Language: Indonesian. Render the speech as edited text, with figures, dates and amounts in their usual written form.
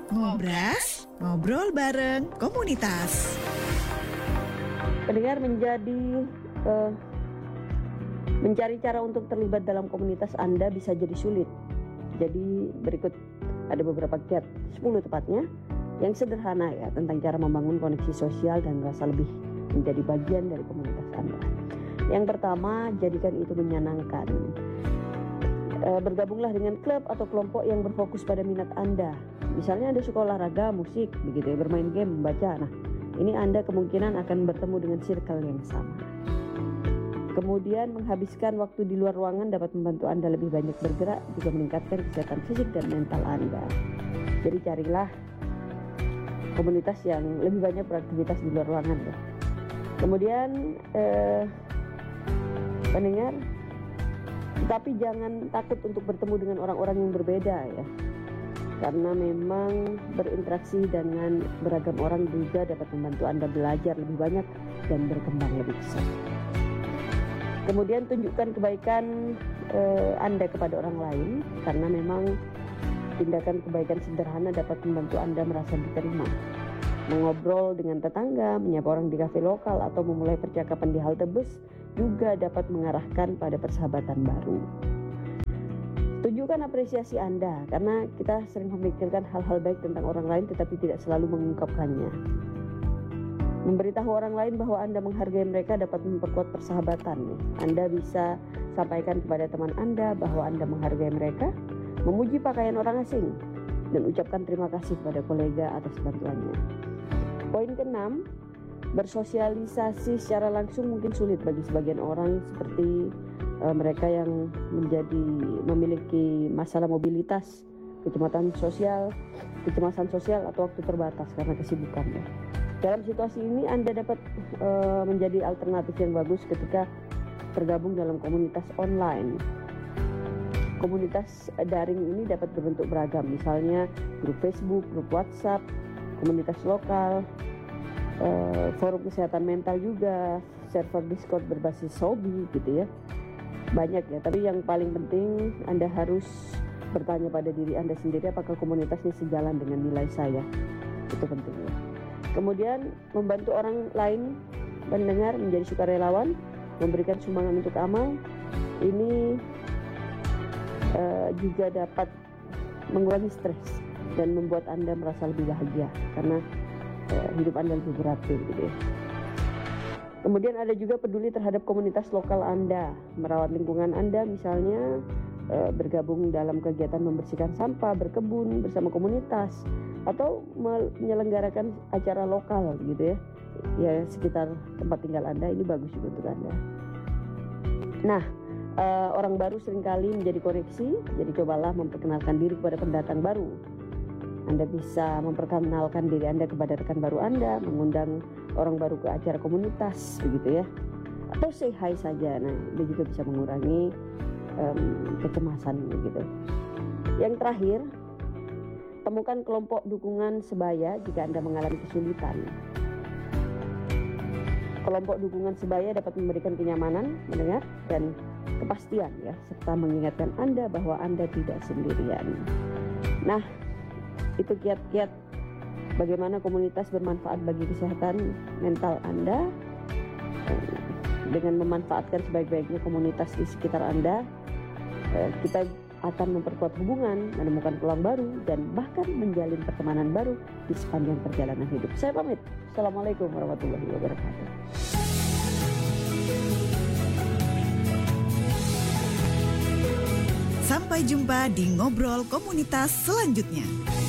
Ngobras, ngobrol bareng komunitas. Pendengar mencari cara untuk terlibat dalam komunitas Anda bisa jadi sulit. Jadi berikut ada beberapa kiat, 10 tepatnya, yang sederhana ya tentang cara membangun koneksi sosial dan merasa lebih menjadi bagian dari komunitas Anda. Yang pertama, jadikan itu menyenangkan. Bergabunglah dengan klub atau kelompok yang berfokus pada minat Anda. Misalnya Anda suka olahraga, musik, begitu ya, bermain game, membaca. Nah, ini Anda kemungkinan akan bertemu dengan circle yang sama. Kemudian menghabiskan waktu di luar ruangan dapat membantu Anda lebih banyak bergerak, juga meningkatkan kesehatan fisik dan mental Anda. Jadi carilah komunitas yang lebih banyak beraktivitas di luar ruangan ya. Kemudian pendengar, tapi jangan takut untuk bertemu dengan orang-orang yang berbeda ya. Karena memang berinteraksi dengan beragam orang juga dapat membantu Anda belajar lebih banyak dan berkembang lebih besar. Kemudian tunjukkan kebaikan Anda kepada orang lain, karena memang tindakan kebaikan sederhana dapat membantu Anda merasa diterima. Mengobrol dengan tetangga, menyapa orang di kafe lokal, atau memulai percakapan di halte bus juga dapat mengarahkan pada persahabatan baru. Tunjukkan apresiasi Anda, karena kita sering memikirkan hal-hal baik tentang orang lain tetapi tidak selalu mengungkapkannya. Memberitahu orang lain bahwa Anda menghargai mereka dapat memperkuat persahabatan. Anda bisa sampaikan kepada teman Anda bahwa Anda menghargai mereka, memuji pakaian orang asing, dan ucapkan terima kasih kepada kolega atas bantuannya. Poin ke-6, bersosialisasi secara langsung mungkin sulit bagi sebagian orang, seperti mereka yang memiliki masalah mobilitas, kecemasan sosial atau waktu terbatas karena kesibukan ya. Dalam situasi ini Anda dapat menjadi alternatif yang bagus ketika tergabung dalam komunitas online. Komunitas daring ini dapat berbentuk beragam, misalnya grup Facebook, grup WhatsApp, komunitas lokal, forum kesehatan mental juga, server Discord berbasis hobi gitu ya. Banyak ya, tapi yang paling penting Anda harus bertanya pada diri Anda sendiri, apakah komunitasnya sejalan dengan nilai saya. Itu penting ya. Kemudian membantu orang lain mendengar, menjadi sukarelawan, memberikan sumbangan untuk amal. Ini juga dapat mengurangi stres dan membuat Anda merasa lebih bahagia karena hidup Anda lebih beratur gitu ya. Kemudian ada juga peduli terhadap komunitas lokal Anda, merawat lingkungan Anda, misalnya bergabung dalam kegiatan membersihkan sampah, berkebun bersama komunitas, atau menyelenggarakan acara lokal gitu ya sekitar tempat tinggal Anda. Ini bagus juga untuk Anda. Nah, orang baru seringkali menjadi koneksi, jadi cobalah memperkenalkan diri kepada pendatang baru. Anda bisa memperkenalkan diri Anda kepada rekan baru Anda, mengundang orang baru ke acara komunitas begitu ya, atau say hi saja. Nah, ini juga bisa mengurangi kecemasan begitu. Yang terakhir, temukan kelompok dukungan sebaya jika Anda mengalami kesulitan. Kelompok dukungan sebaya dapat memberikan kenyamanan mendengar dan kepastian ya, serta mengingatkan Anda bahwa Anda tidak sendirian. Nah, itu kiat-kiat bagaimana komunitas bermanfaat bagi kesehatan mental Anda. Dengan memanfaatkan sebaik-baiknya komunitas di sekitar Anda, kita akan memperkuat hubungan, menemukan peluang baru, dan bahkan menjalin pertemanan baru di sepanjang perjalanan hidup. Saya pamit. Assalamualaikum warahmatullahi wabarakatuh. Sampai jumpa di ngobrol komunitas selanjutnya.